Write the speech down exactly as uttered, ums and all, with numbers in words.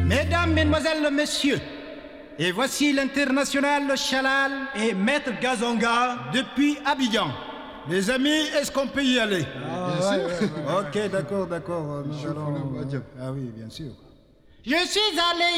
Mesdames, Mesdemoiselles, Messieurs, et voici l'international Chalal et Maître Gazonga depuis Abidjan. Les amis, est-ce qu'on peut y aller? Ah, bien sûr. Ouais, ouais, ouais, ok, d'accord, d'accord. Nous allons... Ah oui, bien sûr. Je suis allé